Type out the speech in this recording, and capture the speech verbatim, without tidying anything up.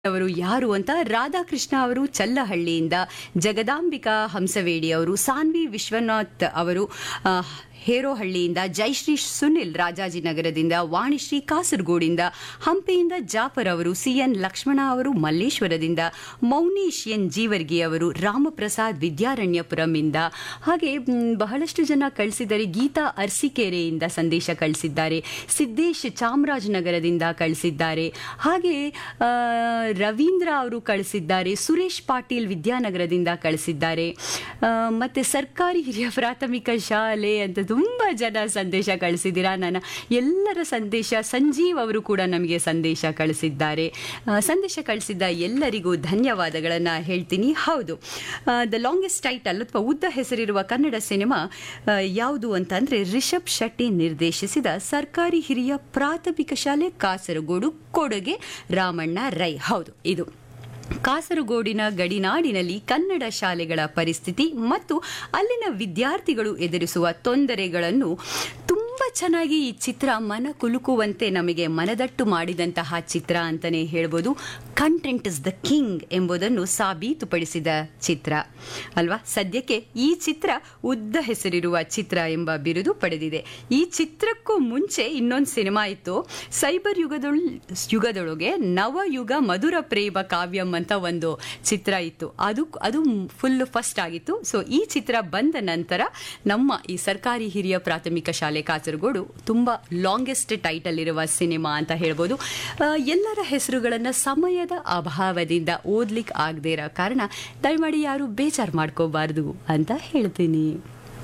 ಅವರು ಯಾರು ಅಂತ ರಾಧಾಕೃಷ್ಣ ಅವರು ಚಲ್ಲಹಳ್ಳಿಯಿಂದ, ಜಗದಾಂಬಿಕಾ ಹಂಸವೇಡಿ ಅವರು, ಸಾನ್ವಿ ವಿಶ್ವನಾಥ್ ಅವರು ಆ, ಹೇರೋಹಳ್ಳಿಯಿಂದ, ಜಯಶ್ರೀ ಸುನಿಲ್ ರಾಜಾಜಿನಗರದಿಂದ, ವಾಣಿಶ್ರೀ ಕಾಸರಗೋಡಿಂದ, ಹಂಪಿಯಿಂದ ಜಾಫರ್ ಅವರು, ಸಿಎನ್ ಲಕ್ಷ್ಮಣ ಅವರು ಮಲ್ಲೇಶ್ವರದಿಂದ, ಮೌನೀಶ್ ಎನ್ ಜೀವರ್ಗಿ ಅವರು ರಾಮಪ್ರಸಾದ್ ವಿದ್ಯಾರಣ್ಯಪುರಮಿಂದ, ಹಾಗೆ ಮ್, ಬಹಳಷ್ಟು ಜನ ಕಳಿಸಿದ್ದಾರೆ. ಗೀತಾ ಅರ್ಸಿಕೆರೆಯಿಂದ ಸಂದೇಶ ಕಳಿಸಿದ್ದಾರೆ, ಸಿದ್ದೇಶ್ ಚಾಮರಾಜನಗರದಿಂದ ಕಳಿಸಿದ್ದಾರೆ, ಹಾಗೆ ಆ, ರವೀಂದ್ರ ಅವರು ಕಳಿಸಿದ್ದಾರೆ, ಸುರೇಶ್ ಪಾಟೀಲ್ ವಿದ್ಯಾನಗರದಿಂದ ಕಳಿಸಿದ್ದಾರೆ, ಆ, ಮತ್ತೆ ಸರ್ಕಾರಿ ಹಿರಿಯ ಪ್ರಾಥಮಿಕ ಶಾಲೆ ಅಂತ ತುಂಬ ಜನ ಸಂದೇಶ ಕಳಿಸಿದ್ದೀರಾ. ನನ್ನ ಎಲ್ಲರ ಸಂದೇಶ, ಸಂಜೀವ್ ಅವರು ಕೂಡ ನಮಗೆ ಸಂದೇಶ ಕಳಿಸಿದ್ದಾರೆ. ಆ, ಸಂದೇಶ ಕಳಿಸಿದ್ದ ಎಲ್ಲರಿಗೂ ಧನ್ಯವಾದಗಳನ್ನು ಹೇಳ್ತೀನಿ. ಹೌದು, ದ ಲಾಂಗೆಸ್ಟ್ ಟೈಟಲ್ ಅಥವಾ ಉದ್ದ ಹೆಸರಿರುವ ಕನ್ನಡ ಸಿನಿಮಾ ಆ, ಯಾವುದು ಅಂತಂದರೆ ರಿಷಬ್ ಶೆಟ್ಟಿ ನಿರ್ದೇಶಿಸಿದ ಸರ್ಕಾರಿ ಹಿರಿಯ ಪ್ರಾಥಮಿಕ ಶಾಲೆ ಕಾಸರಗೋಡು, ಕೊಡುಗೆ ರಾಮಣ್ಣ ರೈ. ಹೌದು, ಇದು ಕಾಸರಗೋಡಿನ ಗಡಿನಾಡಿನಲ್ಲಿ ಕನ್ನಡ ಶಾಲೆಗಳ ಪರಿಸ್ಥಿತಿ ಮತ್ತು ಅಲ್ಲಿನ ವಿದ್ಯಾರ್ಥಿಗಳು ಎದುರಿಸುವ ತೊಂದರೆಗಳನ್ನು ತುಂಬ ಚೆನ್ನಾಗಿ ಈ ಚಿತ್ರ ಮನ ಕುಲುಕುವಂತೆ ನಮಗೆ ಮನದಟ್ಟು ಮಾಡಿದಂತಹ ಚಿತ್ರ ಅಂತಲೇ ಹೇಳ್ಬೋದು. ಕಂಟೆಂಟ್ ಇಸ್ ದ ಕಿಂಗ್ ಎಂಬುದನ್ನು ಸಾಬೀತುಪಡಿಸಿದ ಚಿತ್ರ ಅಲ್ವಾ. ಸದ್ಯಕ್ಕೆ ಈ ಚಿತ್ರ ಉದ್ದ ಹೆಸರಿರುವ ಚಿತ್ರ ಎಂಬ ಬಿರುದು ಪಡೆದಿದೆ. ಈ ಚಿತ್ರಕ್ಕೂ ಮುಂಚೆ ಇನ್ನೊಂದು ಸಿನಿಮಾ ಇತ್ತು, ಸೈಬರ್ ಯುಗದೊಳ್ ಯುಗದೊಳಗೆ ನವಯುಗ ಮಧುರ ಪ್ರೇಮ ಕಾವ್ಯಂ ಅಂತ ಒಂದು ಚಿತ್ರ ಇತ್ತು. ಅದು ಅದು ಫುಲ್ ಫಸ್ಟ್ ಆಗಿತ್ತು. ಸೊ ಈ ಚಿತ್ರ ಬಂದ ನಂತರ ನಮ್ಮ ಈ ಸರ್ಕಾರಿ ಹಿರಿಯ ಪ್ರಾಥಮಿಕ ಶಾಲೆ ಕಾಸರಗೋಡು ತುಂಬ ಲಾಂಗೆಸ್ಟ್ ಟೈಟಲ್ ಇರುವ ಸಿನಿಮಾ ಅಂತ ಹೇಳ್ಬೋದು. ಆ, ಎಲ್ಲರ ಹೆಸರುಗಳನ್ನು ಸಮಯದ ಅಭಾವದಿಂದ ಓದ್ಲಿಕ್ಕೆ ಆಗದೇ ಇರೋ ಕಾರಣ ದಯಮಾಡಿ ಯಾರು ಬೇಜಾರು ಮಾಡ್ಕೋಬಾರ್ದು ಅಂತ ಹೇಳ್ತೀನಿ.